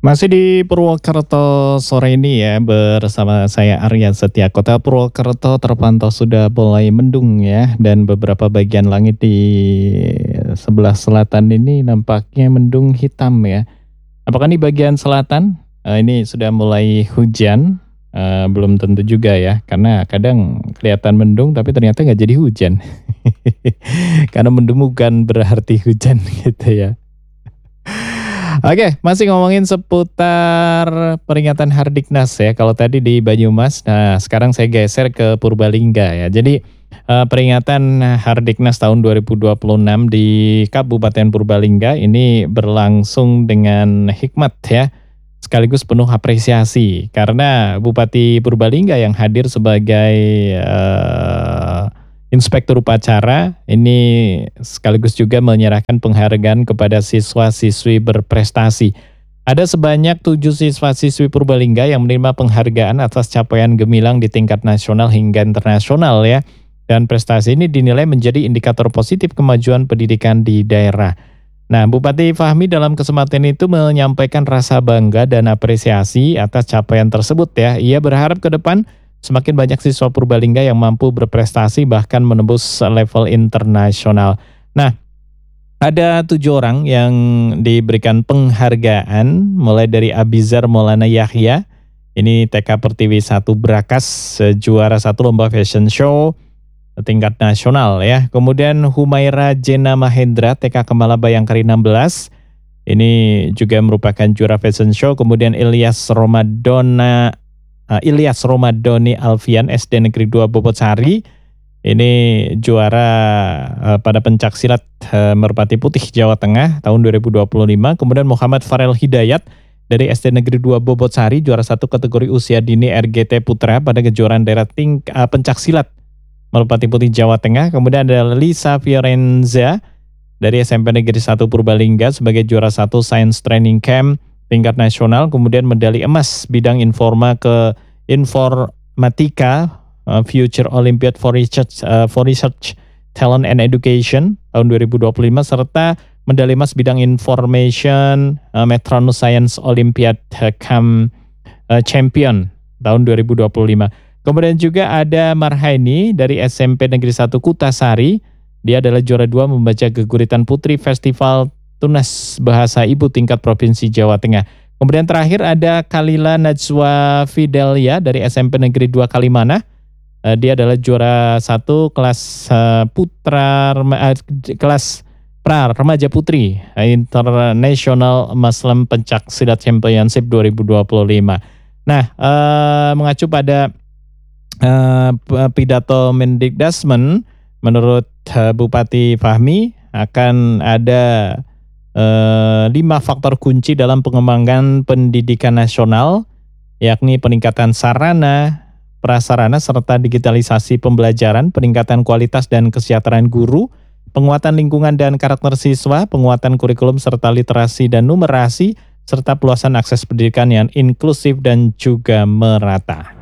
Masih di Purwokerto sore ini ya bersama saya Arya Setia. Kota Purwokerto terpantau sudah mulai mendung ya dan beberapa bagian langit di sebelah selatan ini nampaknya mendung hitam ya. Apakah di bagian selatan ini sudah mulai hujan? Belum tentu juga ya karena kadang kelihatan mendung tapi ternyata nggak jadi hujan. Karena mendung bukan berarti hujan gitu ya. Oke, masih ngomongin seputar peringatan Hardiknas ya. Kalau tadi di Banyumas, nah sekarang saya geser ke Purbalingga ya. Jadi peringatan Hardiknas tahun 2026 di Kabupaten Purbalingga ini berlangsung dengan hikmat ya. Sekaligus penuh apresiasi karena Bupati Purbalingga yang hadir sebagai inspektur upacara ini sekaligus juga menyerahkan penghargaan kepada siswa-siswi berprestasi. Ada sebanyak 7 siswa-siswi Purbalingga yang menerima penghargaan atas capaian gemilang di tingkat nasional hingga internasional ya. Dan prestasi ini dinilai menjadi indikator positif kemajuan pendidikan di daerah. Nah, Bupati Fahmi dalam kesempatan itu menyampaikan rasa bangga dan apresiasi atas capaian tersebut ya. Ia berharap ke depan semakin banyak siswa Purbalingga yang mampu berprestasi bahkan menembus level internasional. Nah, ada 7 orang yang diberikan penghargaan, mulai dari Abizar Maulana Yahya, ini TK Pertiwi 1 Brakas, juara 1 lomba fashion show tingkat nasional ya. Kemudian Humaira Jena Mahendra, TK Kemala Bayangkari 16, ini juga merupakan juara fashion show. Kemudian Ilyas Romadoni Alfian SD Negeri 2 Bobotsari, ini juara pada pencaksilat Merpati Putih Jawa Tengah tahun 2025. Kemudian Muhammad Farel Hidayat dari SD Negeri 2 Bobotsari, juara 1 kategori usia dini RGT Putra pada kejuaraan daerah pencaksilat Merpati Putih Jawa Tengah. Kemudian ada Lisa Fiorenza dari SMP Negeri 1 Purbalingga sebagai juara 1 Science Training Camp tingkat nasional. Kemudian medali emas bidang informatika Future Olympiad for Research Talent and Education tahun 2025 serta medali emas bidang Information Metronus Science Olympiad Champion tahun 2025. Kemudian juga ada Marhaini dari SMP Negeri 1 Kutasari. Dia adalah juara 2 membaca Geguritan Putri Festival Tunas Bahasa Ibu tingkat Provinsi Jawa Tengah. Kemudian terakhir ada Kalila Najwa Fidelia dari SMP Negeri 2 Kalimana. Dia adalah juara 1 kelas kelas Remaja Putri International Muslim Pencaksilat Championship 2025. Nah, mengacu pada pidato Mendikdasmen, menurut Bupati Fahmi akan ada 5 faktor kunci dalam pengembangan pendidikan nasional, yakni peningkatan sarana, prasarana, serta digitalisasi pembelajaran, peningkatan kualitas dan kesejahteraan guru, penguatan lingkungan dan karakter siswa, penguatan kurikulum serta literasi dan numerasi, serta peluasan akses pendidikan yang inklusif dan juga merata.